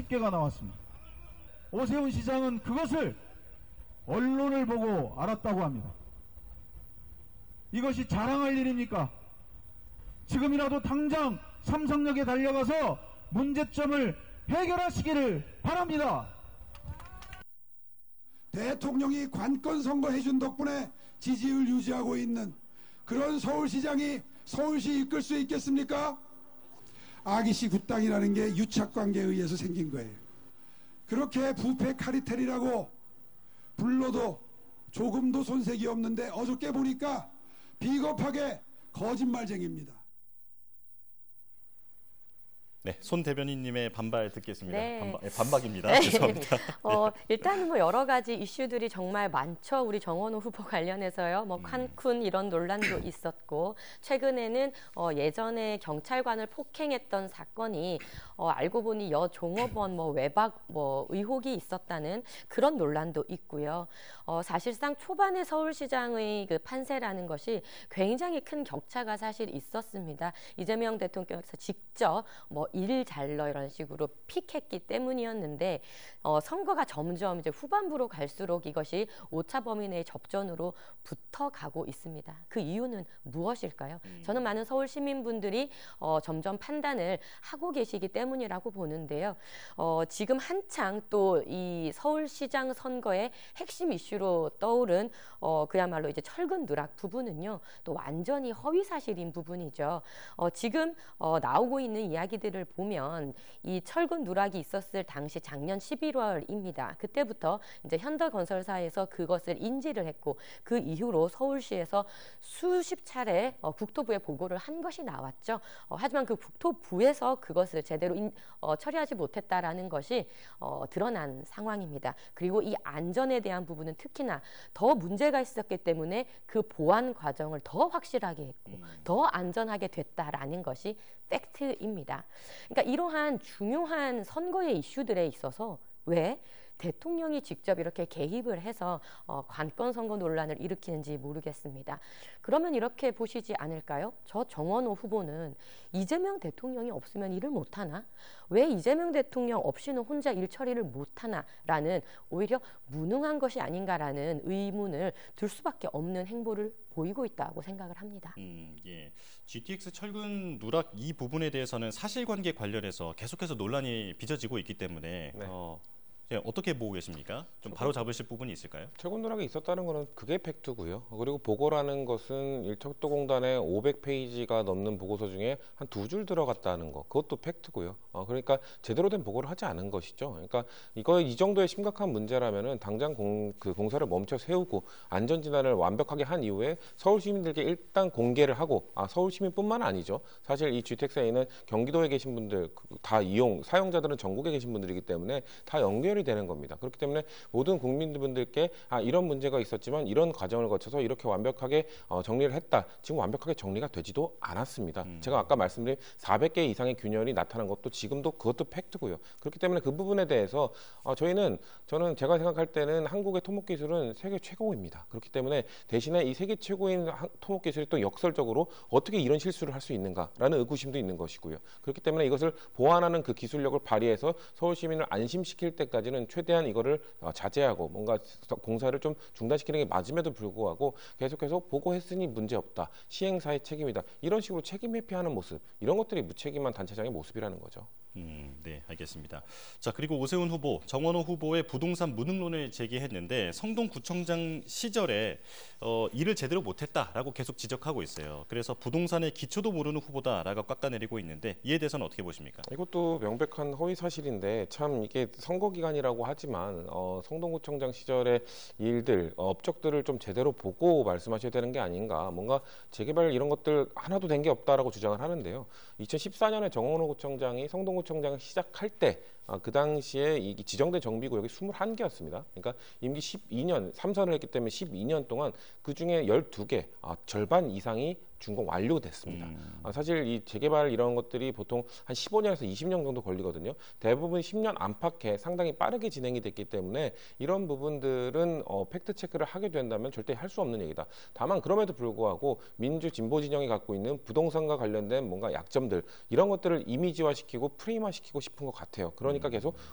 집계가 나왔습니다. 오세훈 시장은 그것을 언론을 보고 알았다고 합니다. 이것이 자랑할 일입니까? 지금이라도 당장 삼성역에 달려가서 문제점을 해결하시기를 바랍니다. 대통령이 관건 선거해준 덕분에 지지율 유지하고 있는 그런 서울시장이 서울시 이끌 수 있겠습니까? 아기씨 굿당이라는 게 유착관계에 의해서 생긴 거예요. 그렇게 부패 카리텔이라고 불러도 조금도 손색이 없는데 어저께 보니까 비겁하게 거짓말쟁입니다. 네, 손 대변인님의 반발 듣겠습니다. 네. 반박입니다. 네. 죄송합니다. 일단은 뭐 여러 가지 이슈들이 정말 많죠. 우리 정원호 후보 관련해서요. 뭐 칸쿤 이런 논란도 있었고, 최근에는 예전에 경찰관을 폭행했던 사건이 알고 보니 여종업원 외박 의혹이 있었다는 그런 논란도 있고요. 사실상 초반에 서울시장의 그 판세라는 것이 굉장히 큰 격차가 사실 있었습니다. 이재명 대통령께서 직접 일 잘러 이런 식으로 픽했기 때문이었는데 선거가 점점 이제 후반부로 갈수록 이것이 오차 범위 내의 접전으로 붙어가고 있습니다. 그 이유는 무엇일까요? 저는 많은 서울 시민분들이 점점 판단을 하고 계시기 때문이라고 보는데요. 지금 한창 또 이 서울시장 선거의 핵심 이슈로 떠오른 그야말로 이제 철근 누락 부분은요, 또 완전히 허위 사실인 부분이죠. 지금 나오고 있는 이야기들을 보면 이 철근 누락이 있었을 당시 작년 11월입니다. 그때부터 이제 현대건설사에서 그것을 인지를 했고, 그 이후로 서울시에서 수십 차례 국토부에 보고를 한 것이 나왔죠. 하지만 그 국토부에서 그것을 제대로 처리하지 못했다라는 것이 드러난 상황입니다. 그리고 이 안전에 대한 부분은 특히나 더 문제가 있었기 때문에 그 보안 과정을 더 확실하게 했고 더 안전하게 됐다라는 것이 팩트입니다. 그러니까 이러한 중요한 선거의 이슈들에 있어서 왜 대통령이 직접 이렇게 개입을 해서 관건 선거 논란을 일으키는지 모르겠습니다. 그러면 이렇게 보시지 않을까요? 저 정원호 후보는 이재명 대통령이 없으면 일을 못하나? 왜 이재명 대통령 없이는 혼자 일 처리를 못하나? 라는 오히려 무능한 것이 아닌가라는 의문을 들 수밖에 없는 행보를 보이고 있다고 생각을 합니다. 예. GTX 철근 누락 이 부분에 대해서는 사실관계 관련해서 계속해서 논란이 빚어지고 있기 때문에 네. 어떻게 보고 계십니까? 좀 바로 잡으실 부분이 있을까요? 철근 누락이 있었다는 것은 그게 팩트고요. 그리고 보고라는 것은 일척도공단에 500페이지가 넘는 보고서 중에 한 2줄 들어갔다는 거, 그것도 팩트고요. 그러니까 제대로 된 보고를 하지 않은 것이죠. 그러니까 이 정도의 심각한 문제라면은 당장 공사를 멈춰 세우고 안전 진단을 완벽하게 한 이후에 서울 시민들께 일단 공개를 하고, 서울 시민뿐만 아니죠. 사실 이 GTX-A는 경기도에 계신 분들 다 사용자들은 전국에 계신 분들이기 때문에 다 연결이 되는 겁니다. 그렇기 때문에 모든 국민분들께 이런 문제가 있었지만 이런 과정을 거쳐서 이렇게 완벽하게 정리를 했다. 지금 완벽하게 정리가 되지도 않았습니다. 제가 아까 말씀드린 400개 이상의 균열이 나타난 것도 지금도 그것도 팩트고요. 그렇기 때문에 그 부분에 대해서 저는 제가 생각할 때는 한국의 토목 기술은 세계 최고입니다. 그렇기 때문에 대신에 이 세계 최고인 토목 기술이 또 역설적으로 어떻게 이런 실수를 할 수 있는가라는 의구심도 있는 것이고요. 그렇기 때문에 이것을 보완하는 그 기술력을 발휘해서 서울 시민을 안심시킬 때까지는 최대한 이거를 자제하고 뭔가 공사를 좀 중단시키는 게 맞음에도 불구하고 계속해서 보고했으니 문제없다. 시행사의 책임이다. 이런 식으로 책임 회피하는 모습, 이런 것들이 무책임한 단체장의 모습이라는 거죠. 네, 알겠습니다. 자, 그리고 오세훈 후보, 정원호 후보의 부동산 무능론을 제기했는데 성동구청장 시절에 일을 제대로 못했다라고 계속 지적하고 있어요. 그래서 부동산의 기초도 모르는 후보다라고 깎아내리고 있는데 이에 대해서는 어떻게 보십니까? 이것도 명백한 허위 사실인데 참 이게 선거 기간이라고 하지만 성동구청장 시절의 일들, 업적들을 좀 제대로 보고 말씀하셔야 되는 게 아닌가. 뭔가 재개발 이런 것들 하나도 된 게 없다라고 주장을 하는데요. 2014년에 정원호 구청장이 성동구청장을 시작할 때 그 당시에 이 지정된 정비구역이 21개였습니다. 그러니까 임기 12년, 3선을 했기 때문에 12년 동안 그중에 12개, 절반 이상이 준공 완료됐습니다. 사실 이 재개발 이런 것들이 보통 한 15년에서 20년 정도 걸리거든요. 대부분 10년 안팎에 상당히 빠르게 진행이 됐기 때문에 이런 부분들은 팩트 체크를 하게 된다면 절대 할 수 없는 얘기다. 다만 그럼에도 불구하고 민주 진보 진영이 갖고 있는 부동산과 관련된 뭔가 약점들, 이런 것들을 이미지화시키고 프레임화시키고 싶은 것 같아요. 그러니까 계속